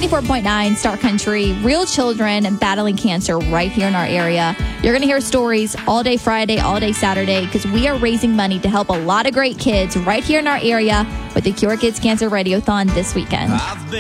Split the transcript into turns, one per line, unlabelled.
94.9 Star Country, real children battling cancer right here in our area. You're going to hear stories all day Friday, all day Saturday, because we are raising money to help a lot of great kids right here in our area with the Cure Kids Cancer Radiothon this weekend.